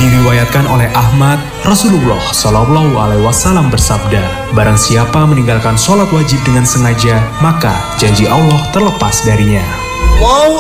Diriwayatkan oleh Ahmad, Rasulullah Shallallahu Alaihi Wasallam bersabda, barang siapa meninggalkan sholat wajib dengan sengaja, maka janji Allah terlepas darinya. Allahu